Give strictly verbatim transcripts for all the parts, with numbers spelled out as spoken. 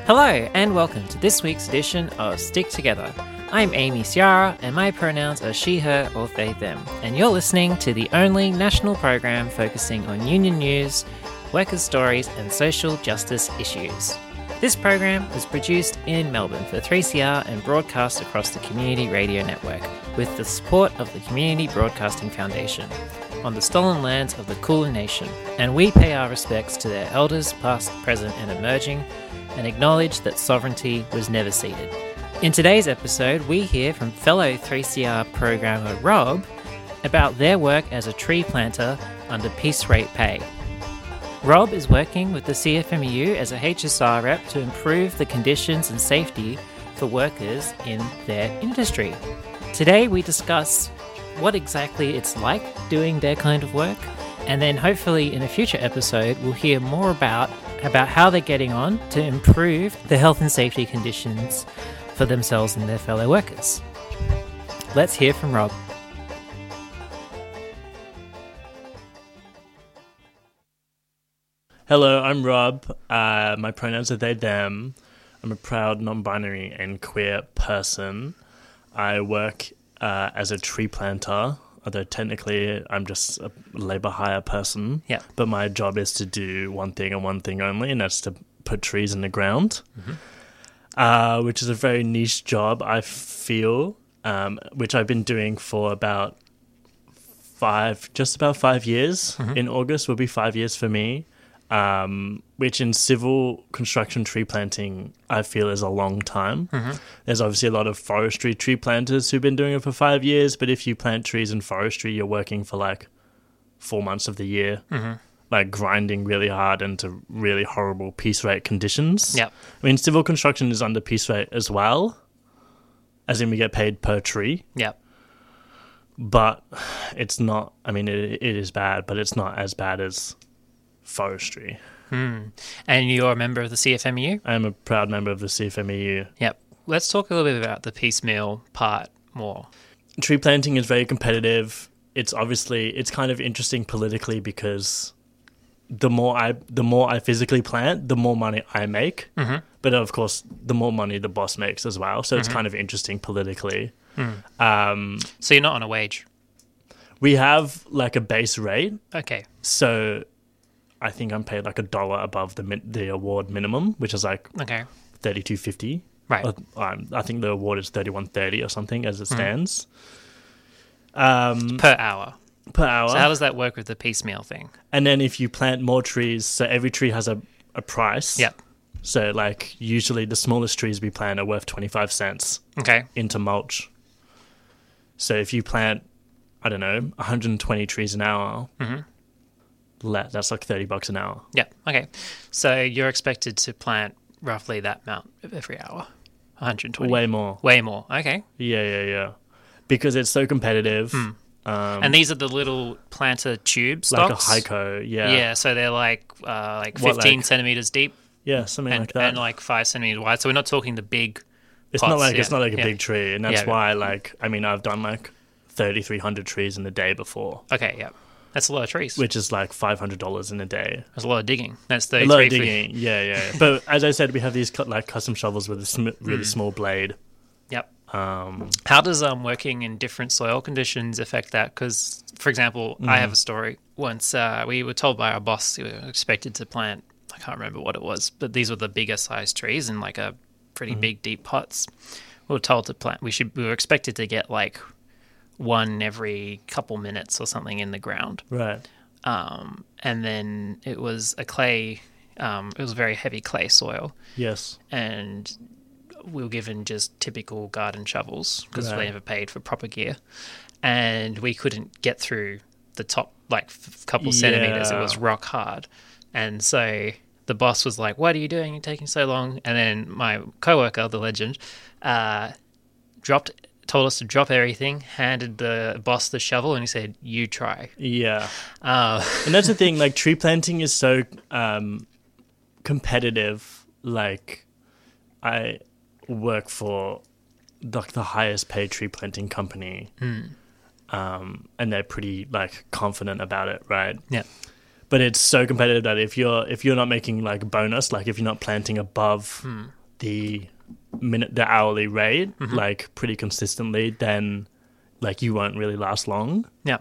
Hello and welcome to this week's edition of Stick Together. I'm Amy Ciara and my pronouns are she, her or they, them. And you're listening to the only national program focusing on union news, workers' stories and social justice issues. This program was produced in Melbourne for three C R and broadcast across the Community Radio Network with the support of the Community Broadcasting Foundation on the stolen lands of the Kulin Nation. And we pay our respects to their elders past, present and emerging and acknowledge that sovereignty was never ceded. In today's episode, we hear from fellow three C R programmer Rob about their work as a tree planter under piece rate pay. Rob is working with the C F M E U as a H S R rep to improve the conditions and safety for workers in their industry. Today we discuss what exactly it's like doing their kind of work, and then hopefully in a future episode we'll hear more about, about how they're getting on to improve the health and safety conditions for themselves and their fellow workers. Let's hear from Rob. Hello, I'm Rob. Uh, my pronouns are they, them. I'm a proud, non-binary and queer person. I work uh, as a tree planter, although technically I'm just a labour hire person. Yeah. But my job is to do one thing and one thing only, and that's to put trees in the ground, mm-hmm. uh, which is a very niche job, I feel, um, which I've been doing for about five, just about five years. Mm-hmm. In August will be five years for me. Um, which in civil construction tree planting, I feel is a long time. Mm-hmm. There's obviously a lot of forestry tree planters who've been doing it for five years, but if you plant trees in forestry, you're working for like four months of the year, mm-hmm. like grinding really hard into really horrible piece rate conditions. Yep. I mean, civil construction is under piece rate as well, as in we get paid per tree. Yep. But it's not, I mean, it, it is bad, but it's not as bad as forestry. Hmm. And you're a member of the C F M E U? I am a proud member of the C F M E U. Yep. Let's talk a little bit about the piecemeal part more. Tree planting is very competitive. It's obviously, it's kind of interesting politically because the more I the more I physically plant, the more money I make. Mm-hmm. But of course, the more money the boss makes as well. So mm-hmm. it's kind of interesting politically. Mm. Um, so you're not on a wage? We have like a base rate. Okay. So I think I'm paid like a dollar above the min- the award minimum, which is like okay. thirty-two fifty. Right. Uh, um, I think the award is thirty-one thirty or something as it stands. Mm. Um, per hour. Per hour. So how does that work with the piecemeal thing? And then if you plant more trees, so every tree has a, a price. Yep. So like usually the smallest trees we plant are worth twenty-five cents. Okay. Into mulch. So if you plant, I don't know, one hundred twenty trees an hour. Mm-hmm. Let, that's like thirty bucks an hour. Yeah, okay. So you're expected to plant roughly that amount every hour, one hundred twenty. Way more. Way more, okay. Yeah, yeah, yeah. Because it's so competitive. Mm. Um, and these are the little planter tube like stocks? Like a Hyco, yeah. Yeah, so they're like uh, like fifteen what, like, centimetres deep. Yeah, something and, like that. And like five centimetres wide. So we're not talking the big It's pots, not like yeah. It's not like a yeah. big tree. And that's yeah, why, like, I mean, I've done like thirty-three hundred trees in a day before. Okay, yeah. That's a lot of trees. Which is like five hundred dollars in a day. That's a lot of digging. That's thirty-three. A lot of digging, yeah, yeah. yeah. But as I said, we have these like custom shovels with a sm- really mm. small blade. Yep. Um, How does um, working in different soil conditions affect that? Because, for example, mm. I have a story. Once uh, we were told by our boss we were expected to plant, I can't remember what it was, but these were the bigger sized trees in like a pretty mm. big, deep pots. We were told to plant. We should. We were expected to get like one every couple minutes or something in the ground. Right. Um, and then it was a clay, um, it was very heavy clay soil. Yes. And we were given just typical garden shovels because right. we never paid for proper gear. And we couldn't get through the top, like, f- couple yeah. centimetres. It was rock hard. And so the boss was like, what are you doing? You're taking so long. And then my coworker, the legend, uh, dropped... told us to drop everything, handed the boss the shovel, and he said, you try. Yeah. Uh, and that's the thing, like, tree planting is so um, competitive. Like, I work for, like, the highest paid tree planting company, mm. um, and they're pretty, like, confident about it, right? Yeah. But it's so competitive that if you're if you're not making, like, bonus, like, if you're not planting above... Mm. the minute the hourly rate Mm-hmm. like pretty consistently, then like you won't really last long. Yeah.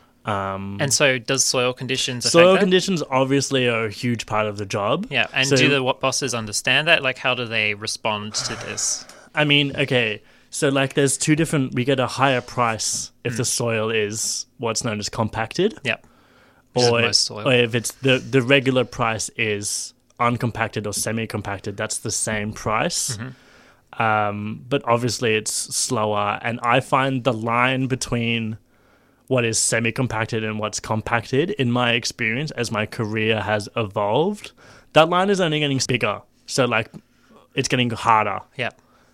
Um, And so does soil conditions affect soil that? conditions obviously are a huge part of the job. Yeah. And So- do the what bosses understand that? Like, how do they respond to this? I mean, okay, so like there's two different. We get a higher price if the soil is what's known as compacted, Yeah. Which is or, most soil. or if it's the the regular price is uncompacted or semi-compacted. That's the same price. Mm-hmm. Um, but obviously it's slower, and I find the line between what is semi-compacted and what's compacted, in my experience, as my career has evolved, that line is only getting bigger. So like, it's getting harder Yeah.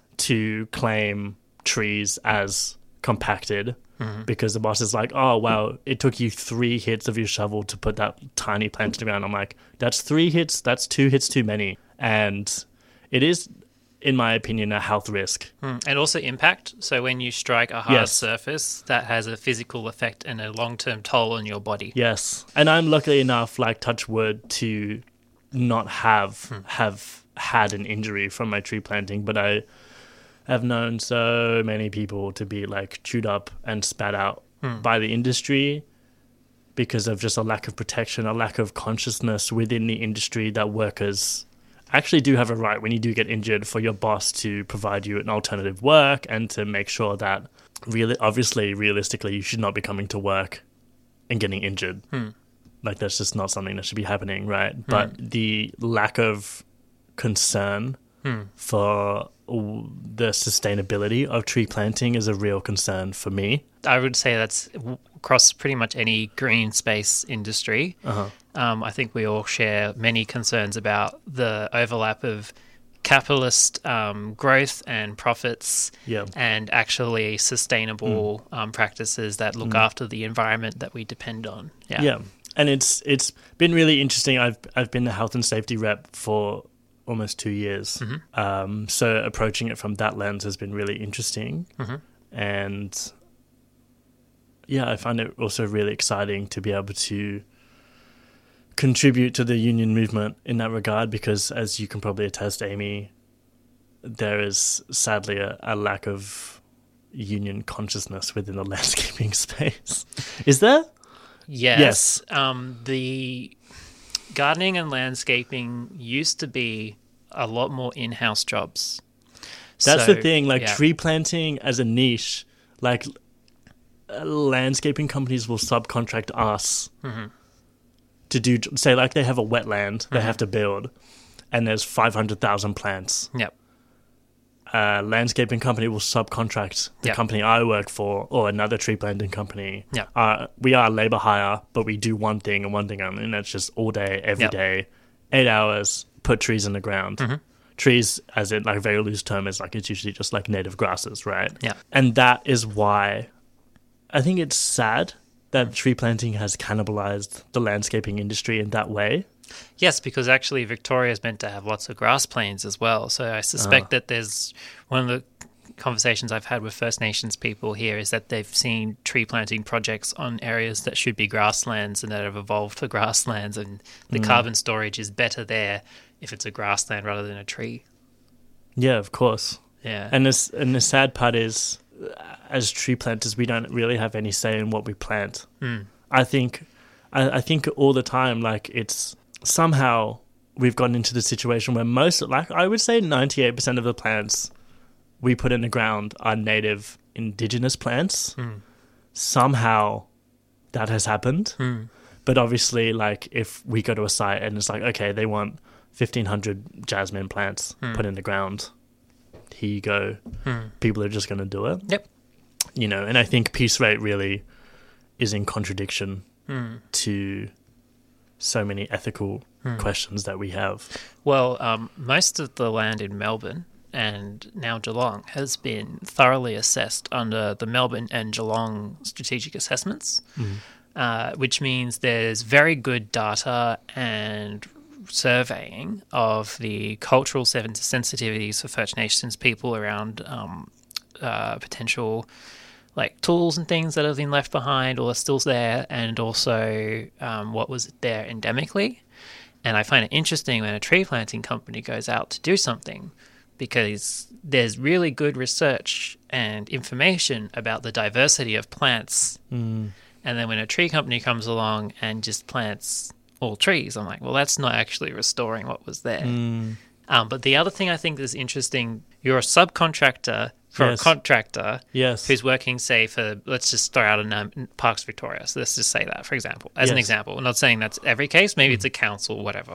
to claim trees as compacted Mm-hmm. because the boss is like, oh, well, it took you three hits of your shovel to put that tiny plant to the ground. I'm like, that's three hits, that's two hits too many. And it is, in my opinion, a health risk. Mm. And also impact. So when you strike a hard Yes. surface, that has a physical effect and a long-term toll on your body. Yes. And I'm lucky enough, like touch wood, to not have Hmm. have had an injury from my tree planting, but I have known so many people to be like chewed up and spat out Hmm. by the industry because of just a lack of protection, a lack of consciousness within the industry that workers actually do have a right, when you do get injured, for your boss to provide you an alternative work and to make sure that really, obviously, realistically, you should not be coming to work and getting injured. Hmm. Like, that's just not something that should be happening, right? But the lack of concern Hmm. for w- the sustainability of tree planting is a real concern for me. I would say that's w- across pretty much any green space industry. Uh-huh. Um, I think we all share many concerns about the overlap of capitalist um, growth and profits Yeah. and actually sustainable um, practices that look after the environment that we depend on. Yeah. Yeah. And it's it's been really interesting. I've I've been the health and safety rep for almost two years. Mm-hmm. Um, so approaching it from that lens has been really interesting. Mm-hmm. And yeah, I find it also really exciting to be able to contribute to the union movement in that regard, because as you can probably attest, Amy, there is sadly a, a lack of union consciousness within the landscaping space. Is there? Yes. Yes. Um, the gardening and landscaping used to be a lot more in-house jobs. That's So, the thing, like yeah. tree planting as a niche, like uh, landscaping companies will subcontract us Mm-hmm. to do, say, like they have a wetland they have to build, and there's five hundred thousand plants. Yep. A landscaping company will subcontract the Yeah. company I work for, or another tree planting company. Yeah. Uh, we are labor hire, but we do one thing and one thing only, and that's just all day, every Yep. day, eight hours, put trees in the ground. Mm-hmm. Trees, as in like a very loose term, is like it's usually just like native grasses, right? Yeah. And that is why I think it's sad that tree planting has cannibalized the landscaping industry in that way. Yes, because actually Victoria is meant to have lots of grass plains as well. So I suspect Ah. that there's one of the conversations I've had with First Nations people here is that they've seen tree planting projects on areas that should be grasslands and that have evolved for grasslands, and the Mm. carbon storage is better there if it's a grassland rather than a tree. Yeah, of course. Yeah. And this and the sad part is, uh, as tree planters, we don't really have any say in what we plant. Mm. I think, I, I think all the time, like it's somehow we've gotten into the situation where most, like I would say, ninety-eight percent of the plants we put in the ground are native indigenous plants. Mm. Somehow, that has happened. Mm. But obviously, like if we go to a site and it's like, okay, they want fifteen hundred jasmine plants Mm. put in the ground. Here you go. Mm. People are just going to do it. Yep. You know, and I think piece rate really is in contradiction Mm. to so many ethical Mm. questions that we have. Well, um, most of the land in Melbourne and now Geelong has been thoroughly assessed under the Melbourne and Geelong strategic assessments, uh, which means there's very good data and surveying of the cultural sen- sensitivities for First Nations people around um, uh, potential like tools and things that have been left behind or are still there, and also um, what was there endemically. And I find it interesting when a tree planting company goes out to do something, because there's really good research and information about the diversity of plants. Mm. And then when a tree company comes along and just plants all trees, I'm like, well, that's not actually restoring what was there. Mm. Um, but the other thing I think is interesting, you're a subcontractor for Yes. a contractor Yes. who's working, say, for, let's just throw out a name, Parks Victoria. So let's just say that, for example, as an Yes. example. I'm not saying that's every case. Maybe it's a council, whatever.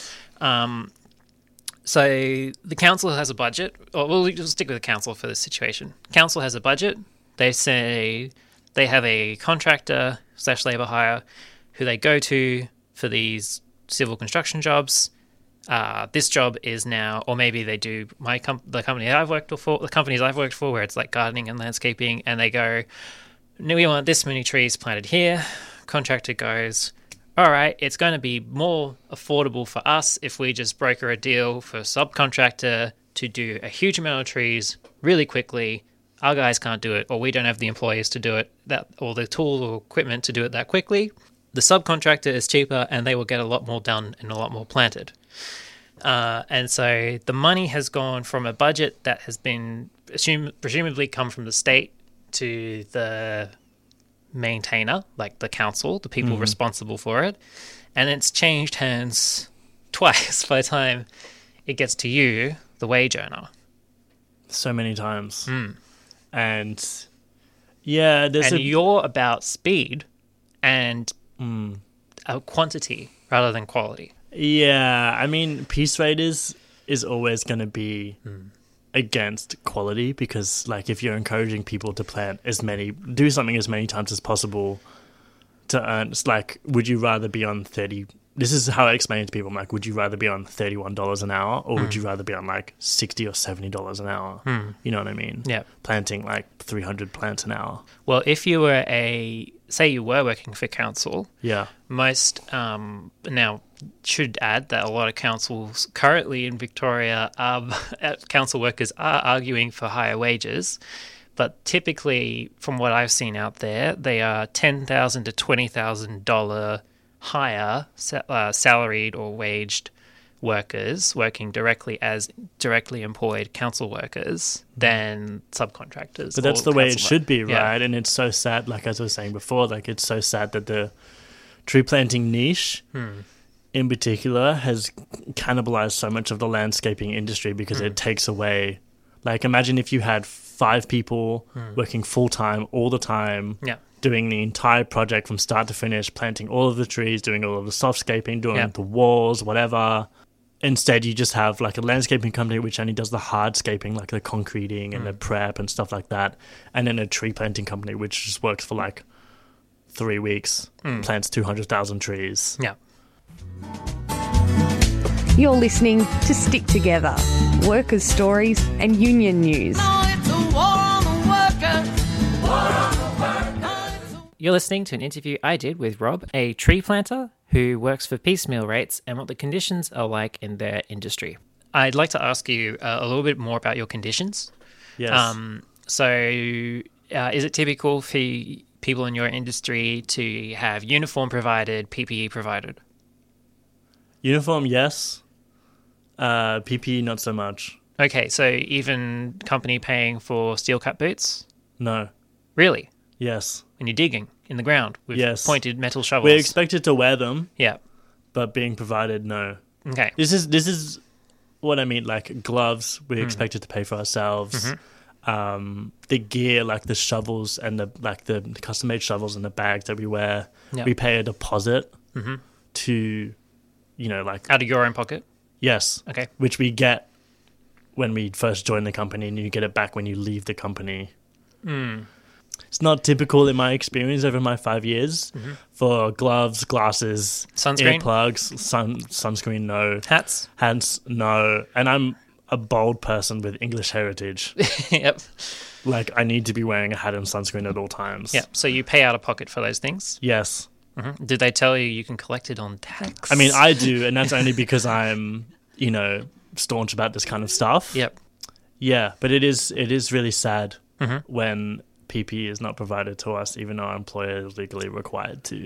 Um, so the council has a budget. Or we'll just stick with the council for this situation. Council has a budget. They say they have a contractor slash labour hire who they go to for these civil construction jobs. Uh, this job is now, or maybe they do my com- the company I've worked for, the companies I've worked for, where it's like gardening and landscaping, and they go, no, we want this many trees planted here. Contractor goes, all right, it's going to be more affordable for us if we just broker a deal for a subcontractor to do a huge amount of trees really quickly. Our guys can't do it, or we don't have the employees to do it, that, or the tools or equipment to do it that quickly. The subcontractor is cheaper, and they will get a lot more done and a lot more planted. Uh, and so the money has gone from a budget that has been assume, presumably come from the state to the maintainer, like the council, the people Mm-hmm. responsible for it. And it's changed hands twice by the time it gets to you, the wage earner. So many times. Mm. And yeah, there's And a... you're about speed and Mm. uh, quantity rather than quality. Yeah, I mean, piece rate is, is always going to be against quality because, like, if you're encouraging people to plant as many, do something as many times as possible to earn, it's like, would you rather be on thirty? This is how I explain it to people. I'm like, would you rather be on thirty-one dollars an hour or would you rather be on like sixty or seventy dollars an hour? Mm. You know what I mean? Yeah. Planting like three hundred plants an hour. Well, if you were a, say you were working for council, Yeah. most, um, now should add that a lot of councils currently in Victoria, um, council workers are arguing for higher wages. But typically, from what I've seen out there, they are ten thousand dollars to twenty thousand dollars higher sa- uh, salaried or waged workers working directly as directly employed council workers than subcontractors. But that's or the way it council should be, work- yeah. right? And it's so sad, like as I was saying before, like it's so sad that the tree planting niche Hmm. in particular has cannibalized so much of the landscaping industry because Hmm. it takes away, like imagine if you had five people working full-time all the time, Yeah. doing the entire project from start to finish, planting all of the trees, doing all of the softscaping, doing Yeah. the walls, whatever. Instead, you just have like a landscaping company which only does the hardscaping, like the concreting and the prep and stuff like that. And then a tree planting company which just works for like three weeks, plants two hundred thousand trees. Yeah. You're listening to Stick Together, workers' stories and union news. You're listening to an interview I did with Rob, a tree planter who works for piecemeal rates, and what the conditions are like in their industry. I'd like to ask you uh, a little bit more about your conditions. Yes. Um, so, uh, is it typical for people in your industry to have uniform provided, P P E provided? Uniform, yes. Uh, P P E, not so much. Okay, so even company paying for steel cut boots? No. Really? Yes. When you're digging in the ground with Yes. pointed metal shovels? We're expected to wear them, yeah. but being provided, no. Okay. This is this is what I mean. Like gloves, Hmm. we're expected to pay for ourselves. Mm-hmm. Um, the gear, like the shovels and the like the custom made shovels and the bags that we wear, Yeah. we pay a deposit Mm-hmm. to, you know, like Out of your own pocket? yes, Okay. which we get when we first join the company, and you get it back when you leave the company. Mm. It's not typical in my experience over my five years Mm-hmm. for gloves, glasses, Sunscreen? earplugs, sun sunscreen, no. Hats? Hats, no. And I'm a bold person with English heritage. Yep. Like, I need to be wearing a hat and sunscreen at all times. Yeah. So you pay out of pocket for those things? Yes. Mm-hmm. Did they tell you you can collect it on tax? I mean, I do, and that's only because I'm, you know, staunch about this kind of stuff. Yep. Yeah, but it is it is really sad Mhm. when P P E is not provided to us, even though our employer is legally required to.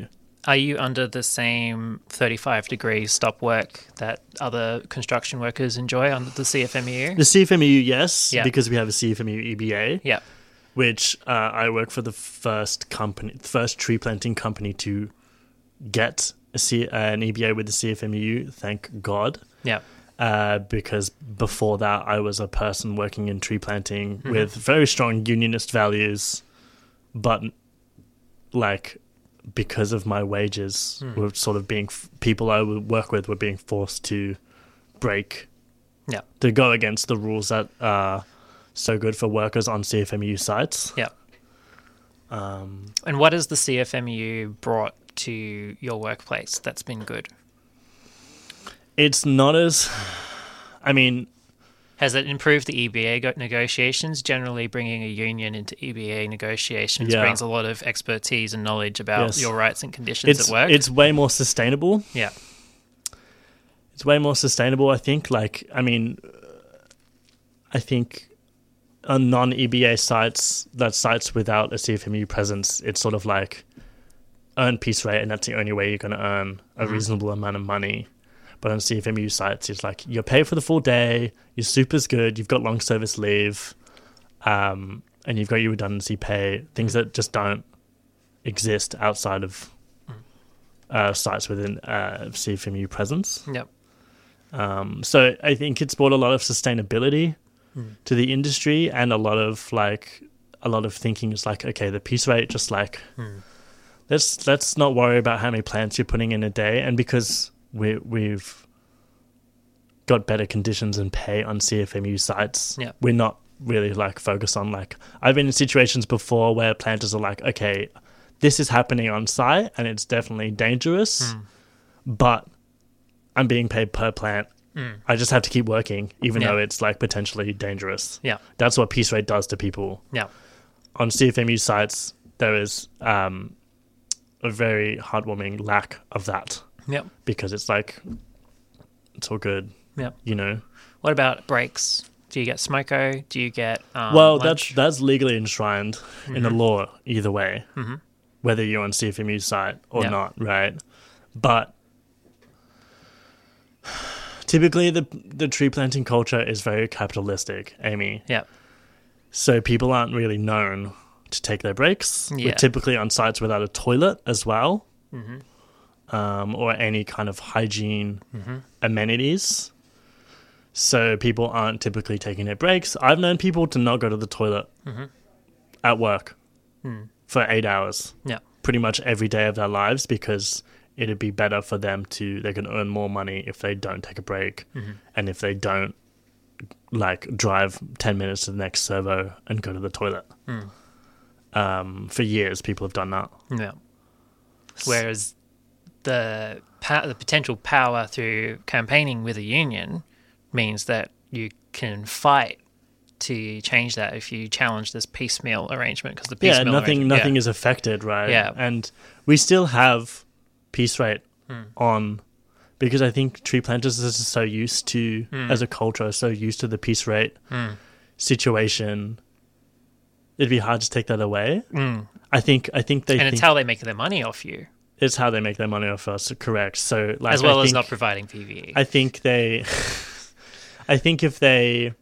Are you under the same thirty-five degree stop work that other construction workers enjoy under the C F M E U? The C F M E U, yes, Yeah. because we have a C F M E U E B A, Yeah. which uh, I work for the first company, first tree planting company to get a C, uh, an E B A with the C F M E U. Thank God. Yeah. Uh, because before that, I was a person working in tree planting Mm-hmm. with very strong unionist values, but like because of my wages, Mm. were sort of being people I would work with were being forced to break, Yeah. to go against the rules that are so good for workers on C F M E U sites. Yeah. Um, And what has the C F M E U brought to your workplace that's been good? it's not as, I mean, Has it improved the E B A go- negotiations? Generally, bringing a union into E B A negotiations Yeah. brings a lot of expertise and knowledge about Yes. your rights and conditions it's at work. it's way more sustainable. yeah. It's way more sustainable, I think. Like, I mean, I think on non-E B A sites, that sites without a C F M E U presence, it's sort of like earn piece rate, and that's the only way you're going to earn a Mhm. reasonable amount of money. But on C F M E U sites, it's like you're paid for the full day, your super's good, you've got long service leave, um, and you've got your redundancy pay, things that just don't exist outside of uh, sites within uh, C F M E U presence. Yep. Um, so I think it's brought a lot of sustainability Mm. to the industry, and a lot of like a lot of thinking is like, okay, the piece rate, just like Mm. let's let's not worry about how many plants you're putting in a day, and because we we've got better conditions and pay on C F M U sites, Yeah. we're not really like focused on like I've been in situations before where planters are like, okay, this is happening on site and it's definitely dangerous, Mm. but I'm being paid per plant. Mm. I just have to keep working, even Yeah. though it's like potentially dangerous. Yeah. That's what piece rate does to people. Yeah. On C F M U sites, there is um, a very heartwarming lack of that, Yep. because it's like it's all good, Yep. you know. What about breaks? Do you get smoko? Do you get um, well, lunch? that's that's legally enshrined in the Mhm. law either way, Mhm. whether you're on C F M U site or Yeah. not, right? But typically, the the tree planting culture is very capitalistic, Amy. Yep. So people aren't really known to take their breaks. Yeah. We're typically on sites without a toilet as well, Mhm. um, or any kind of hygiene Mhm. amenities. So people aren't typically taking their breaks. I've known people to not go to the toilet Mhm. at work Mm. for eight hours, Yeah. pretty much every day of their lives, because it'd be better for them to, they can earn more money if they don't take a break, Mhm. and if they don't like drive ten minutes to the next servo and go to the toilet. Mm. Um, for years, people have done that. Yeah. Whereas the pa- the potential power through campaigning with a union means that you can fight to change that if you challenge this piecemeal arrangement, because the Yeah, piecemeal nothing arrangement- nothing yeah. is affected, right? Yeah. And we still have piece rate Mm. on, because I think tree planters are so used to, Mm. as a culture, so used to the piece rate Mm. situation. It'd be hard to take that away. Mm. I think I think they And think it's how they make their money off you, it's how they make their money off us, correct. So like as well I as think, not providing P V E. I think they I think if they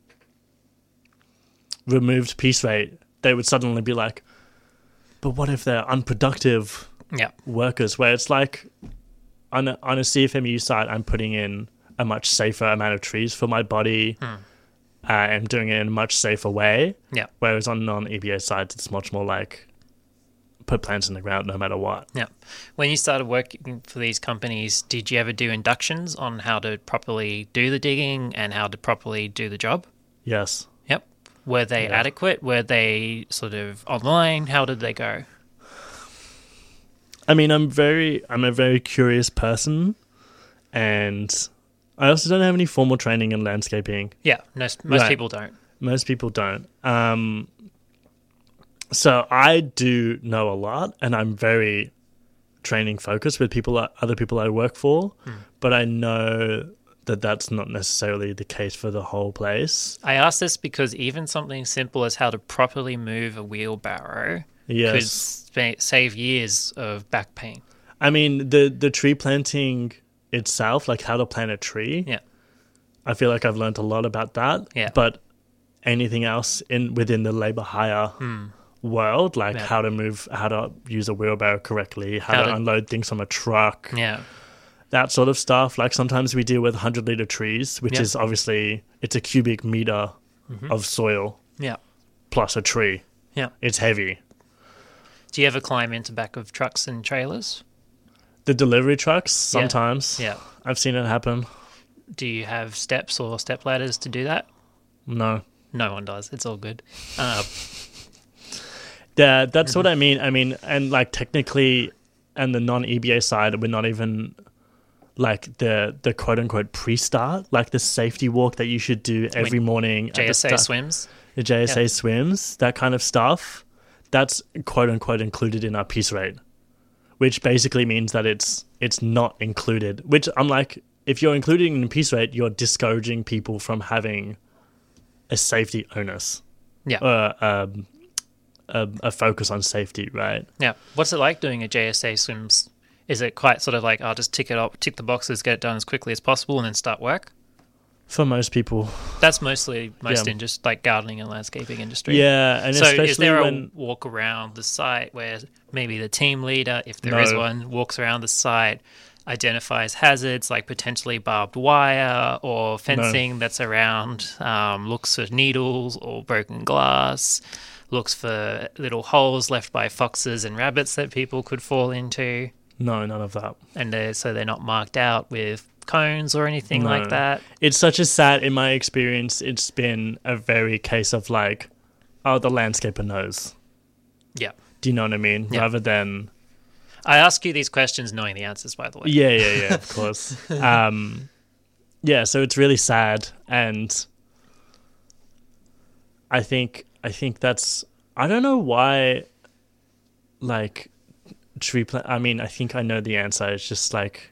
removed piece rate, they would suddenly be like, but what if they're unproductive yeah. workers, where it's like on a, on a C F M U site, I'm putting in a much safer amount of trees for my body. Hmm. Uh, I'm doing it in a much safer way. Yeah. Whereas on non-E B A sites, it's much more like put plants in the ground no matter what. Yeah. When you started working for these companies, did you ever do inductions on how to properly do the digging and how to properly do the job? Yes. Yep. Were they Yeah. adequate? Were they sort of online? How did they go? I mean, I'm very, I'm a very curious person, and I also don't have any formal training in landscaping. Yeah, most, most Right. people don't. Most people don't. Um, so I do know a lot, and I'm very training focused with people, other people I work for, Hmm. but I know that that's not necessarily the case for the whole place. I ask this because even something simple as how to properly move a wheelbarrow could Yes. spa- save years of back pain. I mean, the, the tree planting itself, like how to plant a tree, Yeah. I feel like I've learned a lot about that. Yeah. But anything else in within the labor hire Hmm. world, like Yeah. how to move, how to use a wheelbarrow correctly, how, How to, to- unload things from a truck, Yeah. that sort of stuff. Like sometimes we deal with one hundred liter trees, which Yeah. is obviously, it's a cubic meter of soil Yeah. plus a tree. Yeah. It's heavy. Do you ever climb into back of trucks and trailers? The delivery trucks, sometimes. Yeah. I've seen it happen. Do you have steps or step ladders to do that? No. No one does. It's all good. Uh, Yeah, that's what I mean. I mean, and like technically, and the non-E B A side, we're not even like the the quote unquote pre-start, like the safety walk that you should do every When morning. at the J S A start- swims. The J S A Yeah. swims, that kind of stuff. That's quote unquote included in our piece rate, which basically means that it's it's not included. Which I'm like, if you're including in piece rate, you're discouraging people from having a safety onus. Yeah. Uh, um, a, a focus on safety, right? Yeah. What's it like doing a J S A swims? Is it quite sort of like, I'll just tick it up, tick the boxes, get it done as quickly as possible, and then start work? For most people, That's mostly most Yeah. in just like gardening and landscaping industry. yeah, and So especially is there when a walk around the site where maybe the team leader, if there is No. one, walks around the site, identifies hazards like potentially barbed wire or fencing that's around, um, looks for needles or broken glass, looks for little holes left by foxes and rabbits that people could fall into, no, none of that. and they're, so they're not marked out with cones or anything like No. that? It's such a sad, in my experience, it's been a very case of like, oh, the landscaper knows. Yeah. Do you know what I mean? Yeah. Rather than, I ask you these questions knowing the answers, by the way. yeah, yeah, yeah, of course. um, yeah, so it's really sad, and I think I think that's I don't know why, like tree plant. I mean, I think I know the answer. It's just like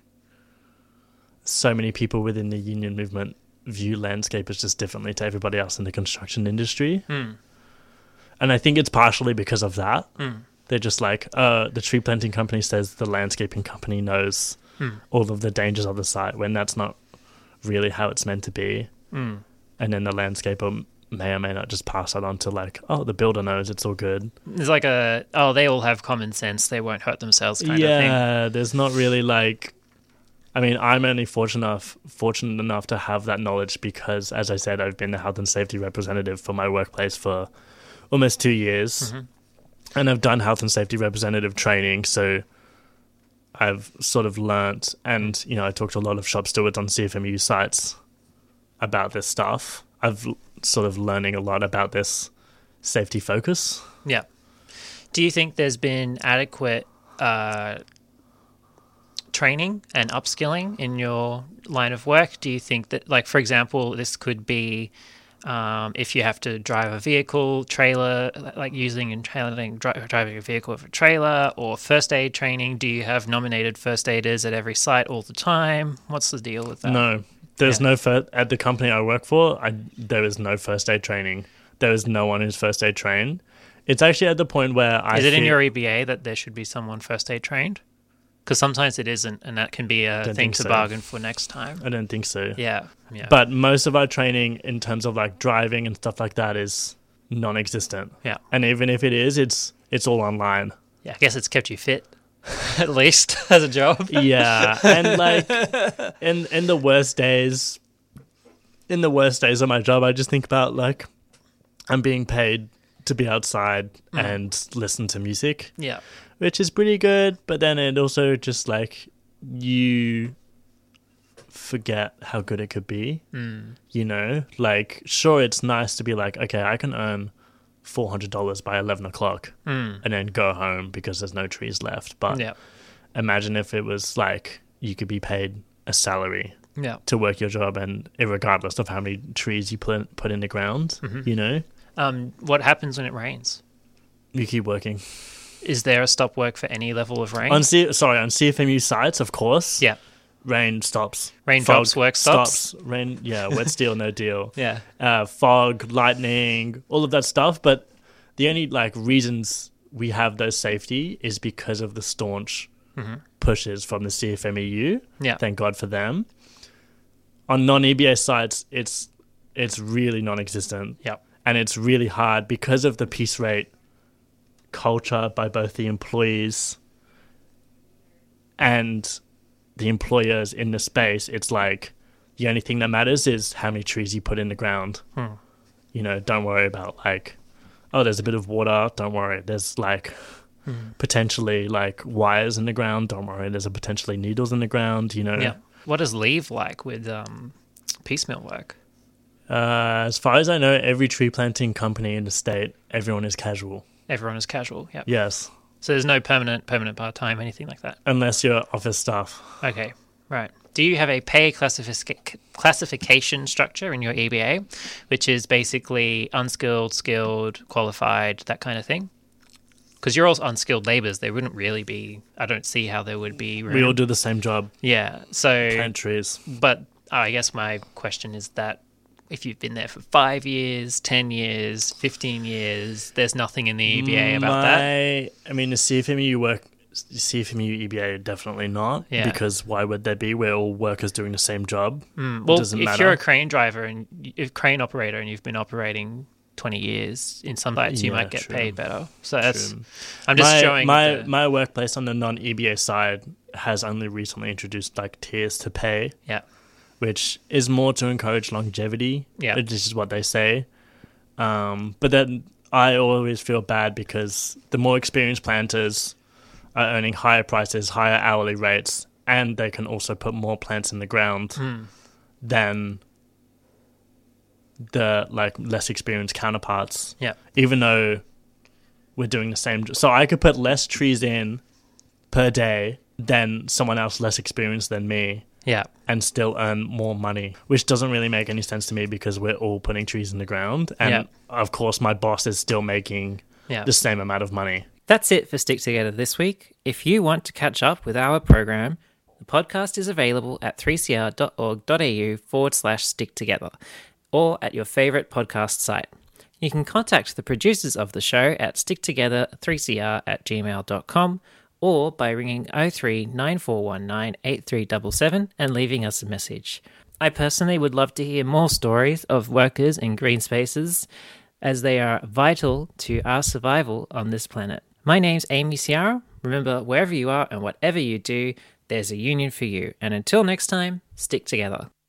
so many people within the union movement view landscapers just differently to everybody else in the construction industry. Hmm. And I think it's partially because of that. Hmm. They're just like, uh, the tree planting company says the landscaping company knows Hmm. all of the dangers of the site, when that's not really how it's meant to be. Hmm. And then the landscaper may or may not just pass that on to like, oh, the builder knows, it's all good. It's like a, oh, they all have common sense, they won't hurt themselves kind of thing. Yeah, there's not really like, I mean, I'm only fortunate enough, fortunate enough to have that knowledge because, as I said, I've been the health and safety representative for my workplace for almost two years. Mhm. And I've done health and safety representative training, so I've sort of learnt, and, you know, I talked to a lot of shop stewards on C F M U sites about this stuff. I've l- sort of learning a lot about this safety focus. Yeah. Do you think there's been adequate uh, training and upskilling in your line of work? Do you think that, like, for example, this could be um, if you have to drive a vehicle, trailer, like using and trailing, dri- driving a vehicle with a trailer, or first aid training? Do you have nominated first aiders at every site all the time? What's the deal with that? No, there's Yeah. no fir- at the company I work for. I there is no first aid training. There is no one who's first aid trained. It's actually at the point where I Is it in feel- your E B A that there should be someone first aid trained? Because sometimes it isn't, and that can be a Don't thing think to so. bargain for next time. I don't think so. Yeah, yeah. But most of our training in terms of like driving and stuff like that is non-existent. yeah, And even if it is, it's it's all online. yeah. I guess it's kept you fit, at least as a job. Yeah, and like in in the worst days, in the worst days of my job, I just think about like I'm being paid to be outside Mm. and listen to music, Yeah, which is pretty good. But then it also just like you forget how good it could be. mm. You know, like sure, it's nice to be like, okay, I can earn four hundred dollars by eleven o'clock, Mm. and then go home because there's no trees left. But yeah, imagine if it was like you could be paid a salary yeah. to work your job, and regardless of how many trees you put put in the ground, Mhm. you know, Um, what happens when it rains? you keep working. Is there a stop work for any level of rain? On C- sorry, on C F M U sites, of course. yeah, Rain stops. Rain Fog drops, work stops. Rain, yeah, wet steel, no deal. yeah, Uh, fog, lightning, all of that stuff. But the only like reasons we have those safety is because of the staunch mm-hmm. pushes from the C F M E U. Yeah. Thank God for them. On non-E B A sites, it's it's really non-existent. Yep. And it's really hard because of the piece rate culture by both the employees and the employers in the space. It's like the only thing that matters is how many trees you put in the ground. Hmm. You know, don't worry about like, oh, there's a bit of water. Don't worry. There's like hmm. potentially like wires in the ground. Don't worry. There's a potentially needles in the ground, you know. Yeah. What is leave like with um, piecemeal work? Uh, as far as I know, every tree planting company in the state, everyone is casual. Everyone is casual, yep. Yes. So there's no permanent, permanent part-time, anything like that? Unless you're office staff. Okay, right. Do you have a pay classific- classification structure in your E B A, which is basically unskilled, skilled, qualified, that kind of thing? Because you're all unskilled labourers. There wouldn't really be... I don't see how there would be... We all do the same job. Yeah, so... Plant trees. But I guess my question is that if you've been there for five years, ten years, fifteen years, there's nothing in the E B A about My, that? I mean, the C F M U work... C F M U E B A definitely not, Yeah. because why would there be? We're all workers doing the same job. Mm. It Well, doesn't if matter. you're a crane driver and a crane operator and you've been operating twenty years in some sites, you Yeah, might get true. paid better. So that's True. I'm just my, showing my the, my workplace on the non-E B A side has only recently introduced like tiers to pay, yeah, which is more to encourage longevity. Yeah. This is what they say. Um, but then I always feel bad because the more experienced planters are earning higher prices, higher hourly rates, and they can also put more plants in the ground Hmm. than the like less experienced counterparts. yeah, Even though we're doing the same. So I could put less trees in per day than someone else less experienced than me yeah, and still earn more money, which doesn't really make any sense to me because we're all putting trees in the ground. And Yeah. of course, my boss is still making yeah. the same amount of money. That's it for Stick Together this week. If you want to catch up with our program, the podcast is available at three c r dot org dot a u forward slash stick together or at your favourite podcast site. You can contact the producers of the show at sticktogether three c r at gmail dot com or by ringing oh three nine four one nine eight three seven seven and leaving us a message. I personally would love to hear more stories of workers in green spaces as they are vital to our survival on this planet. My name's Amy Ciara. Remember, wherever you are and whatever you do, there's a union for you. And until next time, stick together.